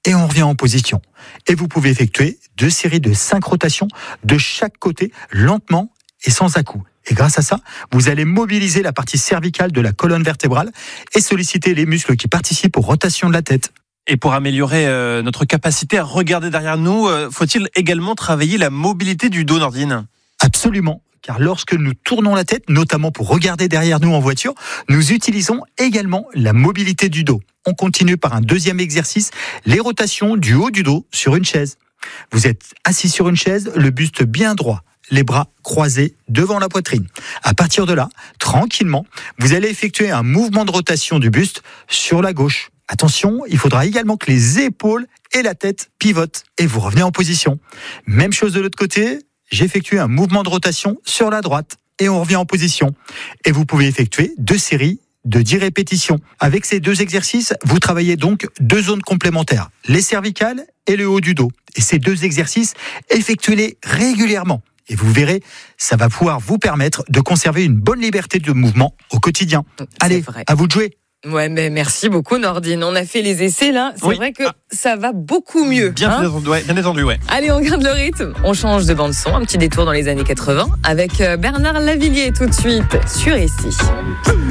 et on revient en position. Et vous pouvez effectuer 2 séries de 5 rotations de chaque côté, lentement et sans à-coups. Et grâce à ça, vous allez mobiliser la partie cervicale de la colonne vertébrale et solliciter les muscles qui participent aux rotations de la tête. Et pour améliorer notre capacité à regarder derrière nous, faut-il également travailler la mobilité du dos, Nordine ? Absolument. Car lorsque nous tournons la tête, notamment pour regarder derrière nous en voiture, nous utilisons également la mobilité du dos. On continue par un deuxième exercice, les rotations du haut du dos sur une chaise. Vous êtes assis sur une chaise, le buste bien droit, les bras croisés devant la poitrine. À partir de là, tranquillement, vous allez effectuer un mouvement de rotation du buste sur la gauche. Attention, il faudra également que les épaules et la tête pivotent et vous revenez en position. Même chose de l'autre côté. J'effectue un mouvement de rotation sur la droite et on revient en position. Et vous pouvez effectuer 2 séries de 10 répétitions. Avec ces 2 exercices, vous travaillez donc 2 zones complémentaires, les cervicales et le haut du dos. Et ces 2 exercices, effectuez-les régulièrement. Et vous verrez, ça va pouvoir vous permettre de conserver une bonne liberté de mouvement au quotidien. Allez, à vous de jouer. Ouais, mais merci beaucoup Nordine. On a fait les essais là. C'est vrai que ça va beaucoup mieux. Bien détendu, ouais. Allez, on garde le rythme. On change de bande son. Un petit détour dans les années 80 avec Bernard Lavilliers tout de suite sur ici.